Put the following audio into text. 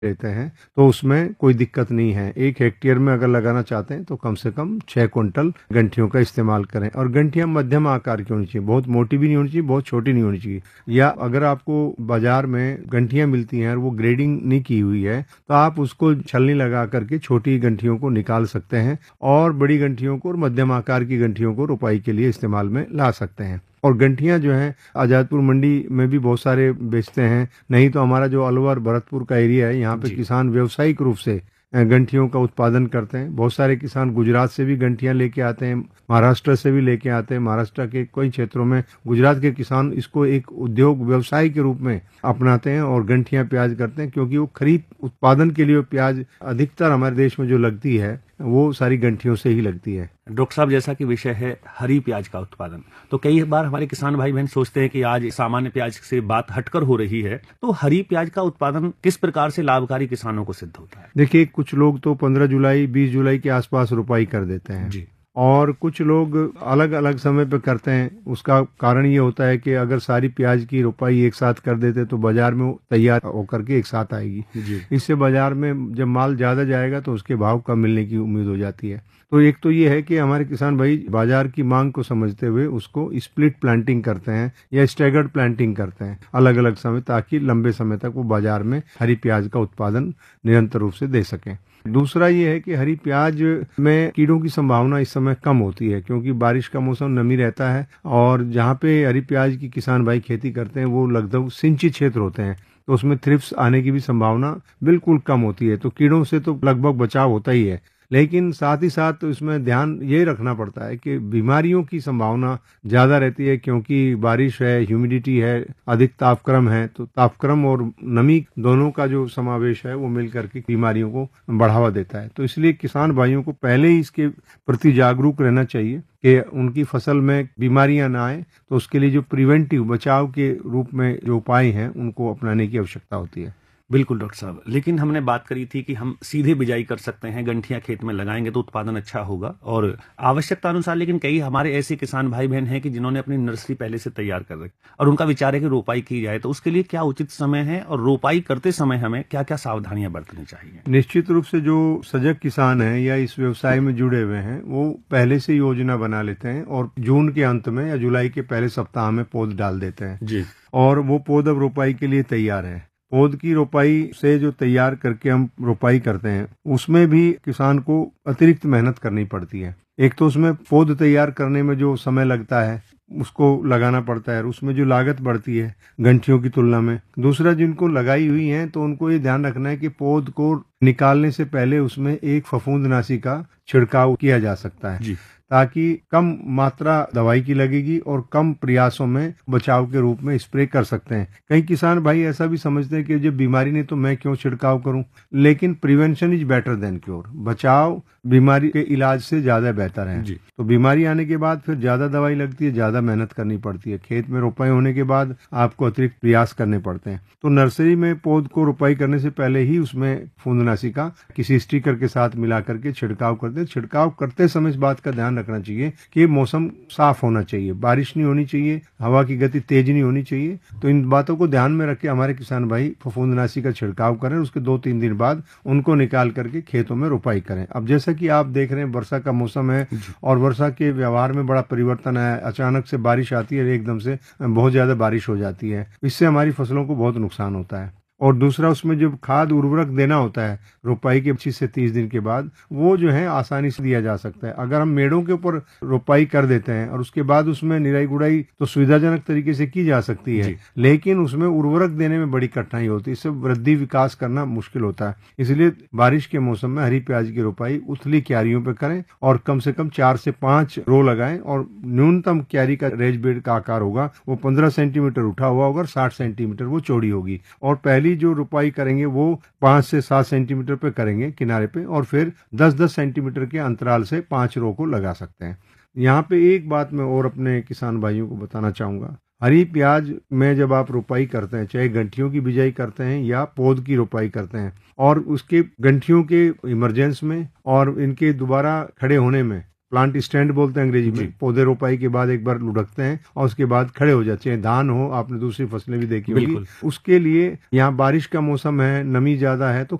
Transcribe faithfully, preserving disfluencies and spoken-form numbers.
लेते हैं तो उसमें कोई दिक्कत नहीं है। एक हेक्टेयर में अगर लगाना चाहते हैं तो कम से कम छह कुंटल गंठियों का इस्तेमाल करें। और गंठियां मध्यम आकार की होनी चाहिए, बहुत मोटी भी नहीं होनी चाहिए, बहुत छोटी नहीं होनी चाहिए। या अगर आपको बाजार में गंठियां मिलती हैं और वो ग्रेडिंग नहीं की हुई है तो आप उसको छलनी लगा करके छोटी गंठियों को निकाल सकते हैं और बड़ी गंठियों को और मध्यम आकार की गंठियों को रोपाई के लिए इस्तेमाल में ला सकते हैं। और गंठियां जो हैं आजादपुर मंडी में भी बहुत सारे बेचते हैं, नहीं तो हमारा जो अलवर भरतपुर का एरिया है यहाँ पे जी। किसान व्यावसायिक रूप से अ, गंठियों का उत्पादन करते हैं। बहुत सारे किसान गुजरात से भी गंठियां लेके आते हैं, महाराष्ट्र से भी लेके आते हैं। महाराष्ट्र के कई क्षेत्रों में गुजरात के किसान इसको एक उद्योग व्यवसाय के रूप में अपनाते हैं और गंठियां प्याज करते हैं, क्योंकि वो खरीद उत्पादन के लिए प्याज अधिकतर हमारे देश में जो लगती है वो सारी गंठियों से ही लगती है। डॉक्टर साहब, जैसा कि विषय है हरी प्याज का उत्पादन, तो कई बार हमारे किसान भाई बहन सोचते हैं कि आज सामान्य प्याज से बात हटकर हो रही है, तो हरी प्याज का उत्पादन किस प्रकार से लाभकारी किसानों को सिद्ध होता है? देखिए, कुछ लोग तो पंद्रह जुलाई बीस जुलाई के आसपास रुपाई कर देते हैं जी। और कुछ लोग अलग अलग समय पे करते हैं। उसका कारण ये होता है कि अगर सारी प्याज की रुपाई एक साथ कर देते तो बाजार में वो तैयार होकर के एक साथ आएगी। जी। इससे बाजार में जब माल ज्यादा जाएगा तो उसके भाव कम मिलने की उम्मीद हो जाती है। तो एक तो ये है कि हमारे किसान भाई बाजार की मांग को समझते हुए उसको स्प्लिट प्लांटिंग करते हैं या स्टैगर्ड प्लांटिंग करते हैं अलग अलग समय, ताकि लंबे समय तक वो बाजार में हरी प्याज का उत्पादन निरंतर रूप से दे सकें। दूसरा ये है कि हरी प्याज में कीड़ों की संभावना इस समय कम होती है, क्योंकि बारिश का मौसम नमी रहता है और जहाँ पे हरी प्याज की किसान भाई खेती करते हैं वो लगभग सिंचित क्षेत्र होते हैं, तो उसमें थ्रिप्स आने की भी संभावना बिल्कुल कम होती है। तो कीड़ों से तो लगभग बचाव होता ही है, लेकिन साथ ही साथ तो इसमें ध्यान ये रखना पड़ता है कि बीमारियों की संभावना ज्यादा रहती है, क्योंकि बारिश है, ह्यूमिडिटी है, अधिक तापक्रम है। तो तापक्रम और नमी दोनों का जो समावेश है वो मिलकर के बीमारियों को बढ़ावा देता है। तो इसलिए किसान भाइयों को पहले ही इसके प्रति जागरूक रहना चाहिए कि उनकी फसल में बीमारियां ना आए, तो उसके लिए जो प्रिवेंटिव बचाव के रूप में जो उपाय हैं उनको अपनाने की आवश्यकता होती है। बिल्कुल डॉक्टर साहब, लेकिन हमने बात करी थी कि हम सीधे बिजाई कर सकते हैं, गंठियां खेत में लगाएंगे तो उत्पादन अच्छा होगा और आवश्यकता अनुसार। लेकिन कई हमारे ऐसे किसान भाई बहन हैं कि जिन्होंने अपनी नर्सरी पहले से तैयार कर रखी और उनका विचार है कि रोपाई की जाए, तो उसके लिए क्या उचित समय है और रोपाई करते समय हमें क्या क्या सावधानियां बरतनी चाहिए? निश्चित रूप से जो सजग किसान हैं या इस व्यवसाय में जुड़े हुए हैं वो पहले से योजना बना लेते हैं और जून के अंत में या जुलाई के पहले सप्ताह में पौध डाल देते हैं जी। और वो पौध अब रोपाई के लिए तैयार है। पौध की रोपाई से जो तैयार करके हम रोपाई करते हैं उसमें भी किसान को अतिरिक्त मेहनत करनी पड़ती है। एक तो उसमें पौध तैयार करने में जो समय लगता है उसको लगाना पड़ता है, उसमें जो लागत बढ़ती है गंठियों की तुलना में। दूसरा, जिनको लगाई हुई है तो उनको ये ध्यान रखना है कि पौध को निकालने से पहले उसमें एक फफूंदनाशी का छिड़काव किया जा सकता है, जी। ताकि कम मात्रा दवाई की लगेगी और कम प्रयासों में बचाव के रूप में स्प्रे कर सकते हैं। कई किसान भाई ऐसा भी समझते हैं कि जब बीमारी नहीं तो मैं क्यों छिड़काव करूं, लेकिन prevention is better than cure. बचाव बीमारी के इलाज से ज्यादा बेहतर है। जी। तो बीमारी आने के बाद फिर ज्यादा दवाई लगती है, ज्यादा मेहनत करनी पड़ती है। खेत में रोपाई होने के बाद आपको अतिरिक्त प्रयास करने पड़ते हैं। तो नर्सरी में पौध को रोपाई करने से पहले ही उसमें फूंदनाशी का किसी स्टिकर के साथ मिला करके छिड़काव करते हैं। छिड़काव करते समय इस बात का ध्यान रखना चाहिए कि मौसम साफ होना चाहिए, बारिश नहीं होनी चाहिए, हवा की गति तेज नहीं होनी चाहिए। तो इन बातों को ध्यान में रख के हमारे किसान भाई फफूंदनाशी का छिड़काव करें, उसके दो तीन दिन बाद उनको निकाल करके खेतों में रोपाई करें। अब जैसा कि आप देख रहे हैं वर्षा का मौसम है और वर्षा के व्यवहार में बड़ा परिवर्तन है। अचानक से बारिश आती है, एकदम से बहुत ज्यादा बारिश हो जाती है, इससे हमारी फसलों को बहुत नुकसान होता है। और दूसरा, उसमें जब खाद उर्वरक देना होता है रोपाई के पच्चीस से तीस दिन के बाद, वो जो है आसानी से दिया जा सकता है। अगर हम मेड़ों के ऊपर रोपाई कर देते हैं और उसके बाद उसमें निराई गुड़ाई तो सुविधाजनक तरीके से की जा सकती है, लेकिन उसमें उर्वरक देने में बड़ी कठिनाई होती है, इससे वृद्धि विकास करना मुश्किल होता है। इसलिए बारिश के मौसम में हरी प्याज की रोपाई उथली क्यारियों पे करें और कम से कम चार से पांच रो लगाएं और न्यूनतम क्यारी का रेज बेड का आकार होगा वो पंद्रह सेंटीमीटर उठा हुआ होगा, साठ सेंटीमीटर वो चौड़ी होगी। और पहली जो रुपाई करेंगे वो पांच से सात सेंटीमीटर पे करेंगे किनारे पे, और फिर दस दस सेंटीमीटर के अंतराल से पांच रो को लगा सकते हैं। यहाँ पे एक बात मैं और अपने किसान भाइयों को बताना चाहूंगा। हरी प्याज में जब आप रोपाई करते हैं, चाहे गंठियों की बिजाई करते हैं या पौध की रोपाई करते हैं, और उसके गंठियों के इमरजेंस में और इनके दोबारा खड़े होने में प्लांट स्टैंड बोलते हैं अंग्रेजी में, पौधे रोपाई के बाद एक बार लुढ़कते हैं और उसके बाद खड़े हो जाते हैं। धान हो, आपने दूसरी फसलें भी देखी होगी, उसके लिए यहाँ बारिश का मौसम है, नमी ज्यादा है, तो